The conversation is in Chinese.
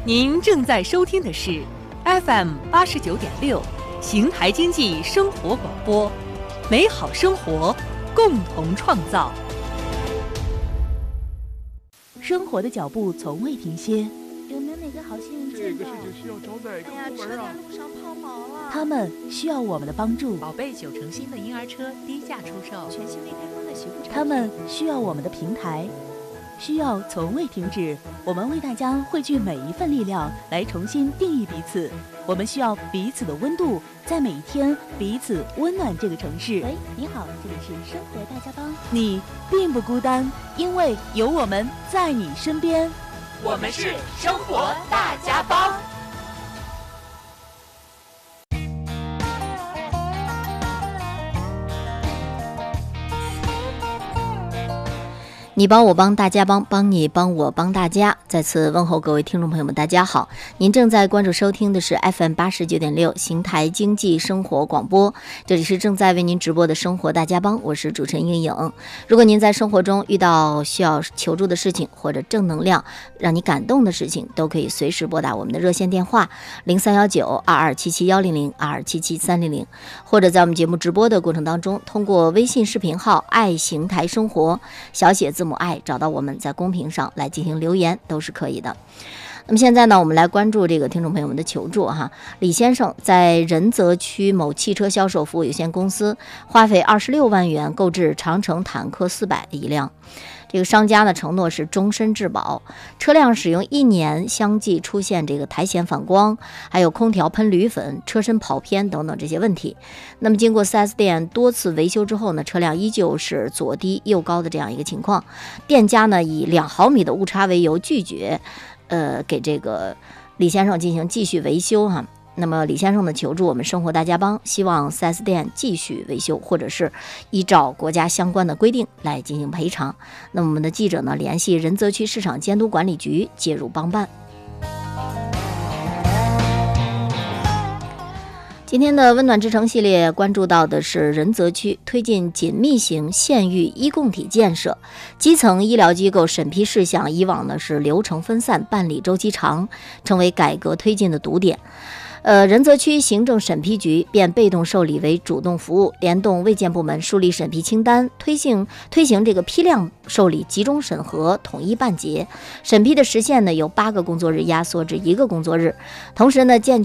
您正在收听的是 FM89.6邢台经济生活广播，美好生活，共同创造。生活的脚步从未停歇， 有没有哪个好心人这个事情需要招待客户门啊！ 路上抛锚了， 他们需要我们的帮助。 宝贝9成新的婴儿车低价出售， 全新未开封的媳妇产品。 他们需要我们的平台，需要从未停止。我们为大家汇聚每一份力量，来重新定义彼此。我们需要彼此的温度，在每一天彼此温暖这个城市。 喂，你好，这里是生活大家帮。 你并不孤单，因为有我们在你身边。 我们是生活大家帮。你帮我帮大家帮，帮你帮我帮大家。再次问候各位听众朋友们，大家好！您正在关注收听的是 FM89.6邢台经济生活广播，这里是正在为您直播的生活大家帮，我是主持人应颖。如果您在生活中遇到需要求助的事情，或者正能量让你感动的事情，都可以随时拨打我们的热线电话031922771022773000，或者在我们节目直播的过程当中，通过微信视频号爱邢台生活小写字母爱找到我们，在公屏上来进行留言都是可以的。那么现在呢，我们来关注这个听众朋友们的求助哈。李先生在仁泽区某汽车销售服务有限公司花费26万元购置长城坦克400的一辆。这个商家呢承诺是终身质保，车辆使用1年相继出现这个苔藓反光，还有空调喷铝粉、车身跑偏等等这些问题。那么经过 4S 店多次维修之后呢，车辆依旧是左低右高的这样一个情况。店家呢以2毫米的误差为由拒绝给这个李先生进行继续维修哈。那么李先生的求助我们生活大家帮，希望 4S 店继续维修，或者是依照国家相关的规定来进行赔偿。那么我们的记者呢联系仁泽区市场监督管理局介入帮办。今天的温暖之城系列关注到的是仁泽区推进紧密型县域医共体建设，基层医疗机构审批事项以往呢是流程分散，办理周期长，成为改革推进的堵点。仁泽区行政审批局变被动受理为主动服务，联动卫健部门梳理审批清单，推行这个批量受理集中审核，统一办结。审批的时限呢由8个工作日压缩至1个工作日，同时呢健